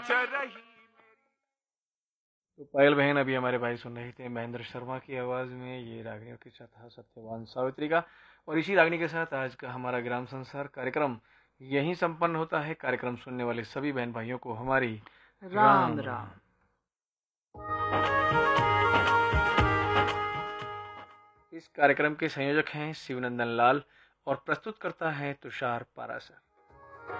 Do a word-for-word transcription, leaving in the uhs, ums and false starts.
नाच रही। तो पायल बहन अभी हमारे भाई सुन रहे थे महेंद्र शर्मा की आवाज़ में ये रागनियों के साथ था सत्यवान सावित्री का। और इसी रागनी के साथ आज का हमारा ग्राम संसार कार्यक्रम यहीं संपन्न होता है। कार्यक्रम सुनने वाले सभी बहन भाइयों को हमारी राम राम राम। इस कार्यक्रम के संयोजक हैं शिवनंदन लाल और प्रस्तुत करता है तुषार पारासर।